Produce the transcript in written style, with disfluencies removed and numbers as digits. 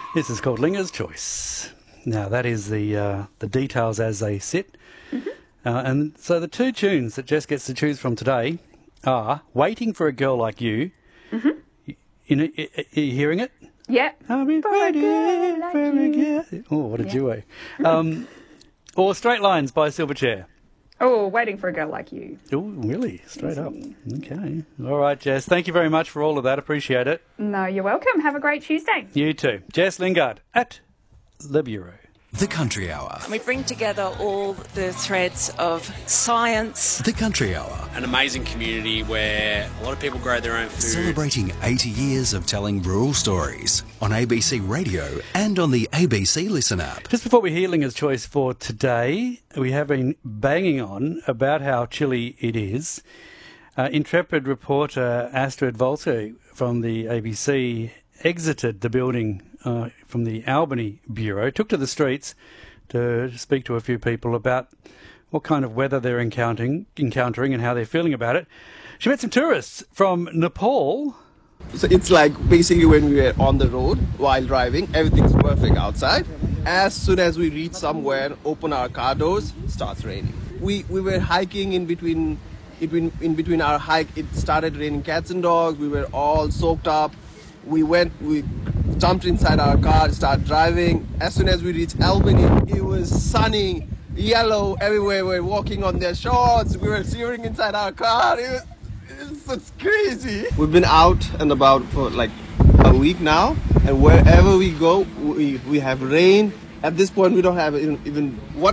This is called Linger's Choice. Now, that is the details as they sit. Mm-hmm. And so the two tunes that Jess gets to choose from today are Waiting for a Girl Like You. Mm-hmm. Are you hearing it? Yeah. I've been waiting for a girl. Oh, what a duo. Or Straight Lines by Silverchair. Oh, Waiting for a Girl Like You. Oh, really? Straight up. Okay. All right, Jess. Thank you very much for all of that. Appreciate it. No, you're welcome. Have a great Tuesday. You too. Jess Lingard at The Bureau. The Country Hour. We bring together all the threads of science. The Country Hour. An amazing community where a lot of people grow their own food. Celebrating 80 years of telling rural stories on ABC Radio and on the ABC Listen app. Just before we hear Linger's Choice for today, we have been banging on about how chilly it is. Intrepid reporter Astrid Volter from the ABC exited the building from the Albany Bureau, took to the streets to speak to a few people about what kind of weather they're encountering and how they're feeling about it. She met some tourists from Nepal. So it's like basically when we were on the road while driving, everything's perfect outside. As soon as we reach somewhere, open our car doors, starts raining. We were hiking in between our hike. It started raining cats and dogs. We were all soaked up. We jumped inside our car, started driving. As soon as we reached Albany, it was sunny, yellow everywhere. We were walking on their shorts. We were shivering inside our car. It's crazy. We've been out and about for like a week now, and wherever we go, we have rain. At this point, we don't have even what